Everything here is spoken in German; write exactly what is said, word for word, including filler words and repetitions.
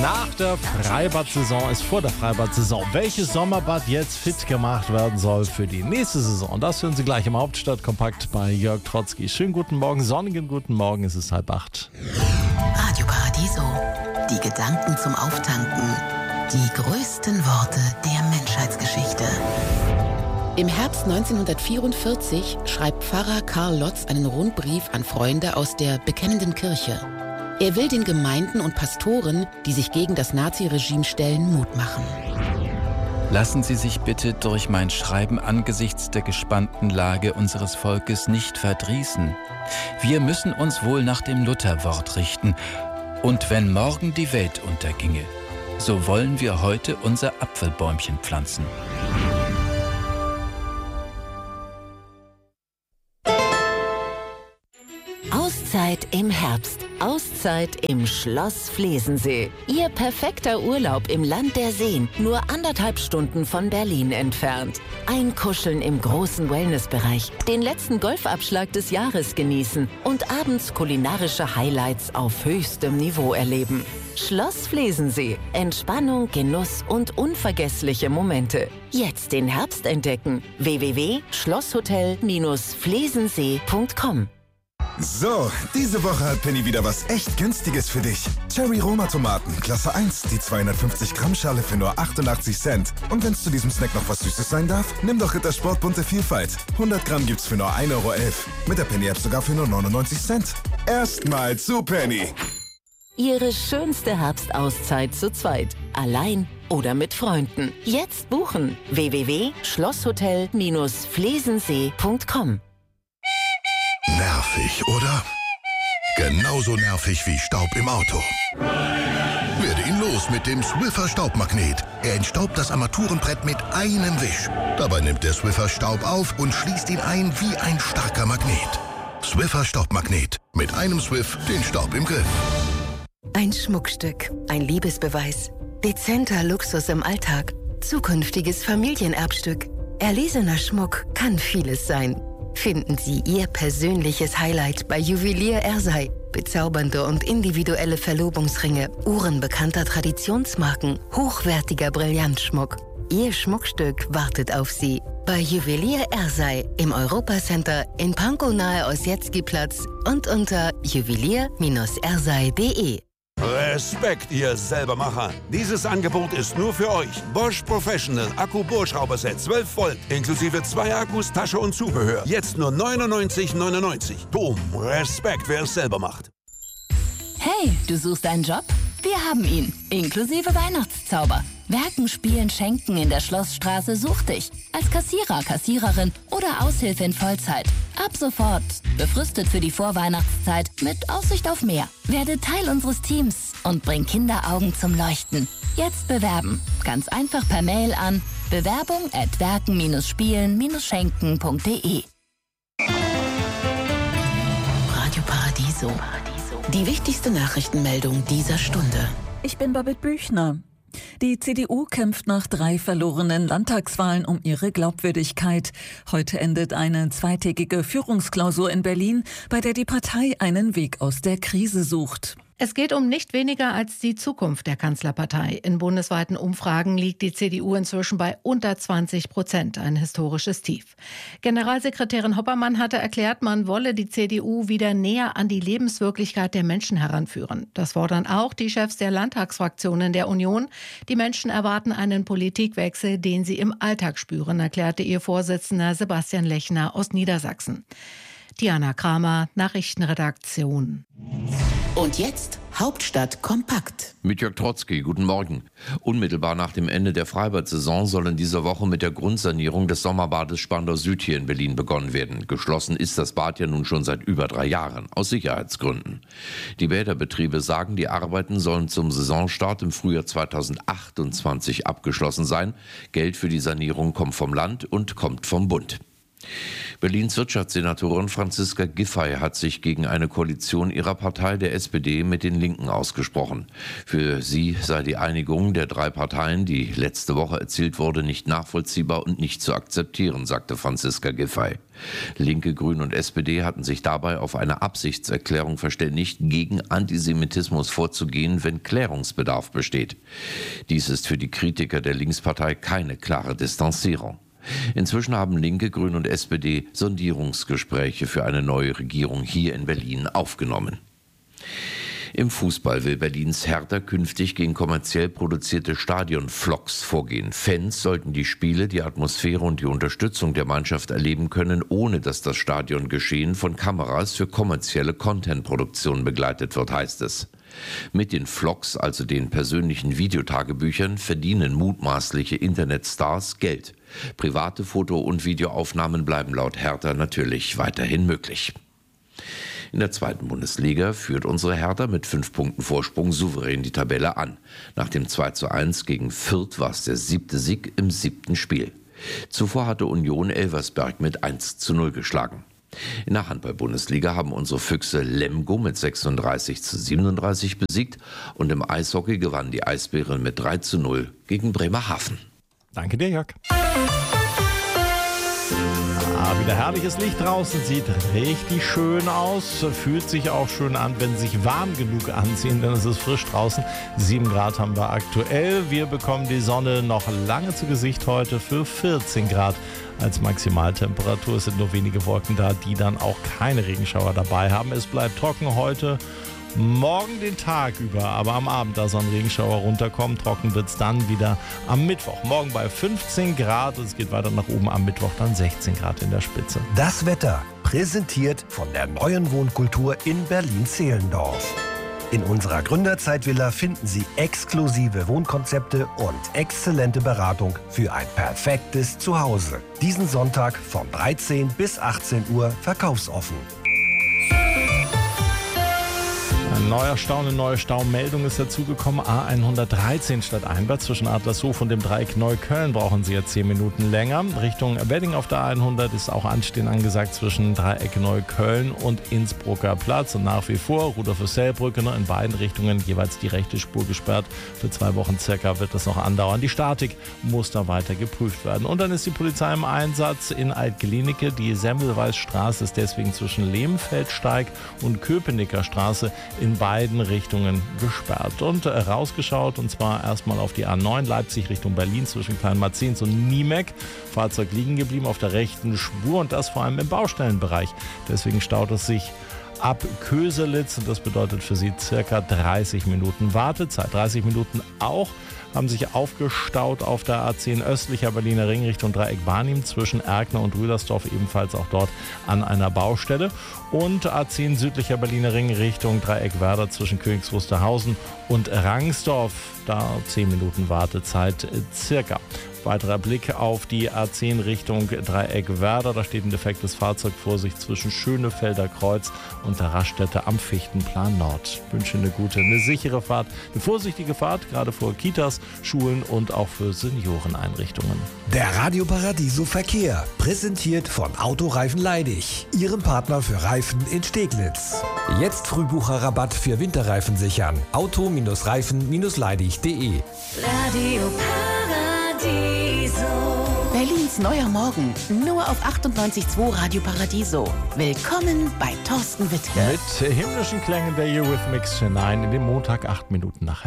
Nach der Freibad-Saison ist vor der Freibad-Saison. Welches Sommerbad jetzt fit gemacht werden soll für die nächste Saison? Das hören Sie gleich im Hauptstadtkompakt bei Jörg Trotzki. Schönen guten Morgen, sonnigen guten Morgen, es ist halb acht. Radio Paradiso, die Gedanken zum Auftanken, die größten Worte der Menschheitsgeschichte. Im Herbst neunzehnhundertvierundvierzig schreibt Pfarrer Karl Lotz einen Rundbrief an Freunde aus der Bekennenden Kirche. Er will den Gemeinden und Pastoren, die sich gegen das Naziregime stellen, Mut machen. Lassen Sie sich bitte durch mein Schreiben angesichts der gespannten Lage unseres Volkes nicht verdrießen. Wir müssen uns wohl nach dem Lutherwort richten. Und wenn morgen die Welt unterginge, so wollen wir heute unser Apfelbäumchen pflanzen. Auszeit im Herbst. Auszeit im Schloss Flesensee. Ihr perfekter Urlaub im Land der Seen, nur anderthalb Stunden von Berlin entfernt. Einkuscheln im großen Wellnessbereich, den letzten Golfabschlag des Jahres genießen und abends kulinarische Highlights auf höchstem Niveau erleben. Schloss Flesensee. Entspannung, Genuss und unvergessliche Momente. Jetzt den Herbst entdecken. w w w punkt schlosshotel Bindestrich flesensee punkt com. So, diese Woche hat Penny wieder was echt Günstiges für dich. Cherry Roma Tomaten, Klasse eins, die zweihundertfünfzig Gramm Schale für nur achtundachtzig Cent. Und wenn es zu diesem Snack noch was Süßes sein darf, nimm doch Rittersport bunte Vielfalt. hundert Gramm gibt's für nur ein Euro elf. Mit der Penny App sogar für nur neunundneunzig Cent. Erstmal zu Penny. Ihre schönste Herbstauszeit zu zweit. Allein oder mit Freunden. Jetzt buchen. w w w punkt schlosshotel Bindestrich flesensee punkt com. Nervig, oder? Genauso nervig wie Staub im Auto. Werde ihn los mit dem Swiffer Staubmagnet. Er entstaubt das Armaturenbrett mit einem Wisch. Dabei nimmt der Swiffer Staub auf und schließt ihn ein wie ein starker Magnet. Swiffer Staubmagnet. Mit einem Swiff den Staub im Griff. Ein Schmuckstück, ein Liebesbeweis, dezenter Luxus im Alltag, zukünftiges Familienerbstück. Erlesener Schmuck kann vieles sein. Finden Sie Ihr persönliches Highlight bei Juwelier Ersey. Bezaubernde und individuelle Verlobungsringe, Uhren bekannter Traditionsmarken, hochwertiger Brillantschmuck. Ihr Schmuckstück wartet auf Sie. Bei Juwelier Ersey im Europacenter in Pankow nahe Ossietzky-Platz und unter juwelier Bindestrich ersey punkt de. Respekt, ihr Selbermacher. Dieses Angebot ist nur für euch. Bosch Professional Akku-Bohrschrauberset zwölf Volt inklusive zwei Akkus, Tasche und Zubehör. Jetzt nur neunundneunzig neunundneunzig. Boom, Respekt, wer es selber macht. Hey, du suchst einen Job? Wir haben ihn, inklusive Weihnachtszauber. Werken, Spielen, Schenken in der Schlossstraße sucht dich. Als Kassierer, Kassiererin oder Aushilfe in Vollzeit. Ab sofort. Befristet für die Vorweihnachtszeit mit Aussicht auf mehr. Werde Teil unseres Teams und bring Kinderaugen zum Leuchten. Jetzt bewerben. Ganz einfach per Mail an bewerbung at werken spielen schenken punkt de. Radio Paradiso. Die wichtigste Nachrichtenmeldung dieser Stunde. Ich bin Babette Büchner. Die C D U kämpft nach drei verlorenen Landtagswahlen um ihre Glaubwürdigkeit. Heute endet eine zweitägige Führungsklausur in Berlin, bei der die Partei einen Weg aus der Krise sucht. Es geht um nicht weniger als die Zukunft der Kanzlerpartei. In bundesweiten Umfragen liegt die C D U inzwischen bei unter zwanzig Prozent, ein historisches Tief. Generalsekretärin Hoppermann hatte erklärt, man wolle die C D U wieder näher an die Lebenswirklichkeit der Menschen heranführen. Das fordern auch die Chefs der Landtagsfraktionen der Union. Die Menschen erwarten einen Politikwechsel, den sie im Alltag spüren, erklärte ihr Vorsitzender Sebastian Lechner aus Niedersachsen. Diana Kramer, Nachrichtenredaktion. Und jetzt Hauptstadt kompakt. Mit Jörg Trotzki, guten Morgen. Unmittelbar nach dem Ende der Freibad-Saison soll in dieser Woche mit der Grundsanierung des Sommerbades Spandau Süd hier in Berlin begonnen werden. Geschlossen ist das Bad ja nun schon seit über drei Jahren, aus Sicherheitsgründen. Die Bäderbetriebe sagen, die Arbeiten sollen zum Saisonstart im Frühjahr zweitausendachtundzwanzig abgeschlossen sein. Geld für die Sanierung kommt vom Land und kommt vom Bund. Berlins Wirtschaftssenatorin Franziska Giffey hat sich gegen eine Koalition ihrer Partei, der S P D, mit den Linken ausgesprochen. Für sie sei die Einigung der drei Parteien, die letzte Woche erzielt wurde, nicht nachvollziehbar und nicht zu akzeptieren, sagte Franziska Giffey. Linke, Grüne und S P D hatten sich dabei auf eine Absichtserklärung verständigt, gegen Antisemitismus vorzugehen, wenn Klärungsbedarf besteht. Dies ist für die Kritiker der Linkspartei keine klare Distanzierung. Inzwischen haben Linke, Grüne und S P D Sondierungsgespräche für eine neue Regierung hier in Berlin aufgenommen. Im Fußball will Berlins Hertha künftig gegen kommerziell produzierte Stadionvlogs vorgehen. Fans sollten die Spiele, die Atmosphäre und die Unterstützung der Mannschaft erleben können, ohne dass das Stadiongeschehen von Kameras für kommerzielle Contentproduktion begleitet wird, heißt es. Mit den Vlogs, also den persönlichen Videotagebüchern, verdienen mutmaßliche Internetstars Geld. Private Foto- und Videoaufnahmen bleiben laut Hertha natürlich weiterhin möglich. In der zweiten Bundesliga führt unsere Hertha mit fünf Punkten Vorsprung souverän die Tabelle an. Nach dem zwei zu eins gegen Fürth war es der siebte Sieg im siebten Spiel. Zuvor hatte Union Elversberg mit eins zu null geschlagen. In der Handball-Bundesliga haben unsere Füchse Lemgo mit sechsunddreißig zu siebenunddreißig besiegt und im Eishockey gewannen die Eisbären mit drei zu null gegen Bremerhaven. Danke dir, Jörg. Ah, wieder herrliches Licht draußen, sieht richtig schön aus, fühlt sich auch schön an, wenn Sie sich warm genug anziehen, denn es ist frisch draußen. sieben Grad haben wir aktuell. Wir bekommen die Sonne noch lange zu Gesicht heute für vierzehn Grad als Maximaltemperatur. Es sind nur wenige Wolken da, die dann auch keine Regenschauer dabei haben. Es bleibt trocken heute. Morgen den Tag über, aber am Abend, da soll ein Regenschauer runterkommen. Trocken wird es dann wieder am Mittwoch. Morgen bei fünfzehn Grad und es geht weiter nach oben, am Mittwoch dann sechzehn Grad in der Spitze. Das Wetter, präsentiert von der neuen Wohnkultur in Berlin-Zehlendorf. In unserer Gründerzeitvilla finden Sie exklusive Wohnkonzepte und exzellente Beratung für ein perfektes Zuhause. Diesen Sonntag von dreizehn bis achtzehn Uhr verkaufsoffen. Ein neuer Stau, eine neue Staumeldung ist dazugekommen. A hundertdreizehn stadteinwärts zwischen Adlershof und dem Dreieck Neukölln brauchen Sie jetzt zehn Minuten länger. Richtung Wedding auf der A hundert ist auch Anstehen angesagt zwischen Dreieck Neukölln und Innsbrucker Platz. Und nach wie vor Rudolf-Hüssel-Brücke in beiden Richtungen jeweils die rechte Spur gesperrt. Für zwei Wochen circa wird das noch andauern. Die Statik muss da weiter geprüft werden. Und dann ist die Polizei im Einsatz in Alt-Glienicke. Die Semmelweisstraße ist deswegen zwischen Lehmfeldsteig und Köpenicker Straße in beiden Richtungen gesperrt. Und äh, rausgeschaut, und zwar erstmal auf die A neun Leipzig Richtung Berlin zwischen Kleinmarzens und Niemek. Fahrzeug liegen geblieben auf der rechten Spur und das vor allem im Baustellenbereich. Deswegen staut es sich ab Köselitz und das bedeutet für Sie circa dreißig Minuten Wartezeit. dreißig Minuten auch haben sich aufgestaut auf der A zehn östlicher Berliner Ring Richtung Dreieck Barnim zwischen Erkner und Rüdersdorf, ebenfalls auch dort an einer Baustelle. Und A zehn südlicher Berliner Ring Richtung Dreieck Werder zwischen Königs Wusterhausen und Rangsdorf. Da zehn Minuten Wartezeit circa. Weiterer Blick auf die A zehn Richtung Dreieck Werder. Da steht ein defektes Fahrzeug vor sich zwischen Schönefelder Kreuz und der Raststätte am Fichtenplan Nord. Ich wünsche eine gute, eine sichere Fahrt, eine vorsichtige Fahrt, gerade vor Kitas, Schulen und auch für Senioreneinrichtungen. Der Radio Paradiso Verkehr, präsentiert von Autoreifen Leidig, Ihrem Partner für Reifen in Steglitz. Jetzt Frühbucherrabatt für Winterreifen sichern. Auto-Reifen Leidig punkt de. Radio Paradiso. Berlins neuer Morgen. Nur auf achtundneunzig Komma zwei Radio Paradiso. Willkommen bei Thorsten Wittke. Mit himmlischen Klängen der Eurythmics hinein in den Montag, acht Minuten nach